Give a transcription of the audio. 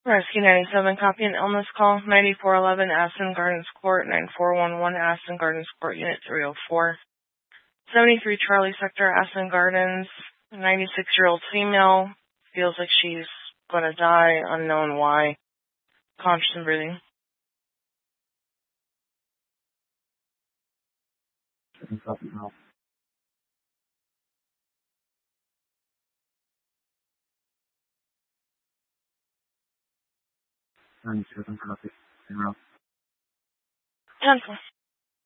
Rescue 97, copy an illness call, 9411 Aston Gardens Court, 9411 Aston Gardens Court, Unit 304. 73 Charlie Sector, Aston Gardens, 96-year-old female, feels like she's gonna die, unknown why, conscious and breathing. Copy now. 97 copy. 0. Cancel.